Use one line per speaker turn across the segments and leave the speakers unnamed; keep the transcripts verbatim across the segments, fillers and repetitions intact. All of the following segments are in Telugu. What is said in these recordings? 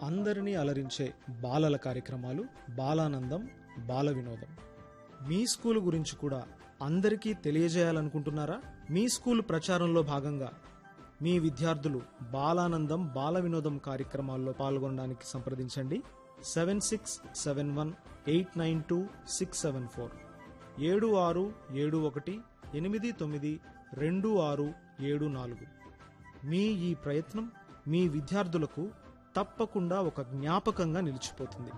అందరినీ అలరించే బాలల కార్యక్రమాలు బాలానందం బాల వినోదం. మీ స్కూల్ గురించి కూడా అందరికీ తెలియజేయాలనుకుంటున్నారా? మీ స్కూల్ ప్రచారంలో భాగంగా మీ విద్యార్థులు బాలానందం బాల వినోదం కార్యక్రమాల్లో పాల్గొనడానికి సంప్రదించండి. Seven six seven one eight nine two six seven four ఏడు ఆరు ఏడు ఒకటి ఎనిమిది తొమ్మిది రెండు ఆరు ఏడు నాలుగు. మీ ఈ ప్రయత్నం మీ విద్యార్థులకు తప్పకుండా ఒక జ్ఞాపకంగా నిలిచిపోతుంది.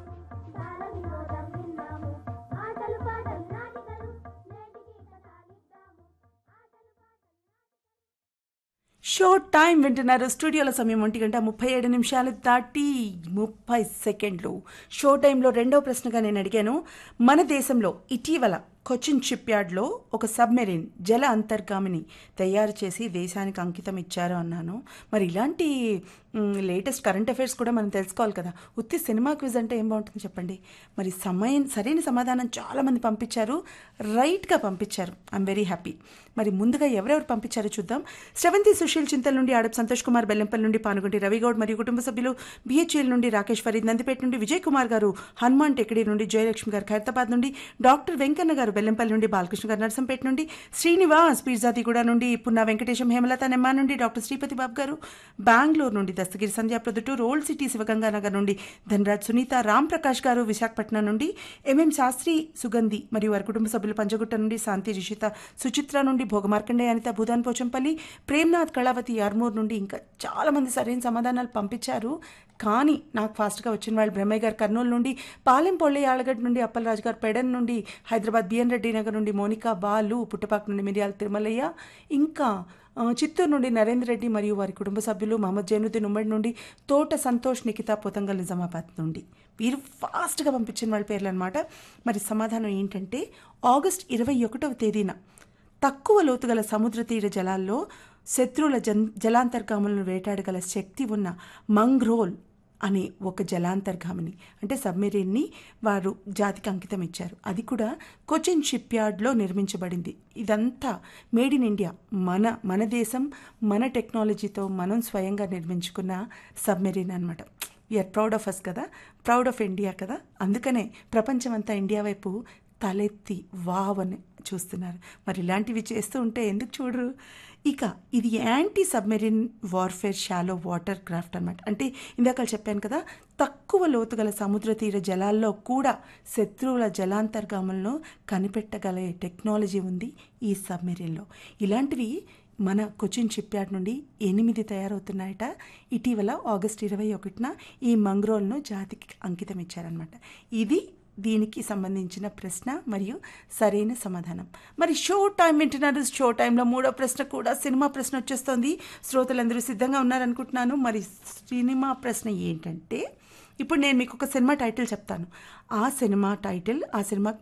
షో టైం వింటున్నారు. స్టూడియోల సమయం ఒంటి గంట ముప్పై ఏడు నిమిషాలు దాటి ముప్పై సెకండ్లు. షో టైంలో రెండవ ప్రశ్నగా నేను అడిగాను, మన దేశంలో ఇటీవల కొచ్చిన్ షిప్ యార్డ్లో ఒక సబ్మెరీన్ జల అంతర్గామిని తయారు చేసి దేశానికి అంకితం ఇచ్చారు అన్నాను. మరి ఇలాంటి లేటెస్ట్ కరెంట్ అఫైర్స్ కూడా మనం తెలుసుకోవాలి కదా. ఉత్తి సినిమా క్విజ్ అంటే ఏం బాగుంటుంది చెప్పండి. మరి సమయం సరైన సమాధానం చాలామంది పంపించారు, రైట్గా పంపించారు. I'm very happy. మరి ముందుగా ఎవరెవరు పంపించారో చూద్దాం. శ్రవంతి సుశీల్ చింతల నుండి, ఆడప్ సంతోష్ కుమార్ బెల్లంపల్లి నుండి, పానుగంటి రవిగౌడ్ మరియు కుటుంబ సభ్యులు, బిహెచ్ఎల్ నుండి రాకేష్ ఫరీద్, నందిపేట నుండి విజయ్ కుమార్ గారు, హనుమాన్ టెక్కడి నుండి, జయలక్ష్మి గారు ఖైరతాబాద్ నుండి, డాక్టర్ వెంకన్న గారు బెల్లంపల్లి నుండి, బాలకృష్ణ గారు నర్సంపేట నుండి, శ్రీనివాస్ పీర్జాదిగూడ నుండి, పున్నా వెంకటేశం, హేమలత నెమ్మా నుండి, డాక్టర్ శ్రీపతి బాబు గారు బెంగళూరు నుండి, దస్తగిరి సంధ్యా ప్రొద్దుటూరు ఓల్డ్ సిటీ శివగంగానగర్ నుండి, ధనరాజ్ సునీత, రామ్ ప్రకాష్ గారు విశాఖపట్నం నుండి, ఎంఎం శాస్త్రి సుగంధి మరియు వారి కుటుంబ సభ్యులు పంజగుట్ట నుండి, శాంతి రిషిత సుచిత్ర నుండి, భోగమార్కండే అనిత భూదాన్ పోచంపల్లి, ప్రేమ్నాథ్ కళావతి ఆర్మూర్ నుండి, ఇంకా చాలామంది సరైన సమాధానాలు పంపించారు. కానీ నాకు ఫాస్ట్గా వచ్చిన వాళ్ళు బ్రహ్మయ్య గారు కర్నూలు నుండి, పాలెం పొళ్ళి ఆళ్ళగడ్డ నుండి, అప్పలరాజు గారు పెడన్ నుండి, హైదరాబాద్ బిఎన్ రెడ్డి నగర్ నుండి, మోనికా బాలు, పుట్టపాక నుండి మిరియాల తిరుమలయ్య, ఇంకా చిత్తూరు నుండి నరేంద్ర రెడ్డి మరియు వారి కుటుంబ సభ్యులు, మహమ్మద్ జైనుద్దీన్ ఉమ్మడి నుండి, తోట సంతోష్, నిఖిత పోతంగల్ నిజామాబాద్ నుండి. వీరు ఫాస్ట్గా పంపించిన వాళ్ళ పేర్లు అనమాట. మరి సమాధానం ఏంటంటే, ఆగస్ట్ ఇరవై ఒకటవ తేదీన తక్కువ లోతుగల సముద్ర తీర జలాల్లో శత్రువుల జన్ జలాంతర్గాములను వేటాడగల శక్తి ఉన్న మంగ్రోల్ అనే ఒక జలాంతర్గామిని అంటే సబ్మెరీన్ని వారు జాతికి అంకితం ఇచ్చారు. అది కూడా కొచ్చిన్ షిప్ యార్డ్లో నిర్మించబడింది. ఇదంతా మేడ్ ఇన్ ఇండియా, మన మన దేశం మన టెక్నాలజీతో మనం స్వయంగా నిర్మించుకున్న సబ్మెరీన్ అనమాట. వీఆర్ ప్రౌడ్ ఆఫ్ అస్ కదా, ప్రౌడ్ ఆఫ్ ఇండియా కదా. అందుకనే ప్రపంచం అంతా ఇండియా వైపు తలెత్తి వావ్ అని చూస్తున్నారు. మరి ఇలాంటివి చేస్తూ ఉంటే ఎందుకు చూడరు. ఇక ఇది anti submarine warfare shallow water craft అనమాట. అంటే ఇందాక చెప్పాను కదా, తక్కువ లోతుగల సముద్ర తీర జలాల్లో కూడా శత్రువుల జలాంతర్గాములను కనిపెట్టగల టెక్నాలజీ ఉంది ఈ సబ్మెరీన్లో. ఇలాంటివి మన కొచ్చిన్ షిప్ యార్డ్ నుండి ఎనిమిది తయారవుతున్నాయట. ఇటీవల ఆగస్ట్ ఇరవై ఒకటిన ఈ మంగ్రోల్ను జాతికి అంకితం ఇచ్చారనమాట. ఇది దీనికి సంబంధించిన ప్రశ్న మరియు సరైన సమాధానం. మరి షో టైం వింటున్నారు. షో టైంలో మూడో ప్రశ్న కూడా సినిమా ప్రశ్న వచ్చేస్తుంది. శ్రోతలందరూ సిద్ధంగా ఉన్నారనుకుంటున్నాను. మరి సినిమా ప్రశ్న ఏంటంటే, ఇప్పుడు నేను మీకు ఒక సినిమా టైటిల్ చెప్తాను. ఆ సినిమా టైటిల్, ఆ సినిమా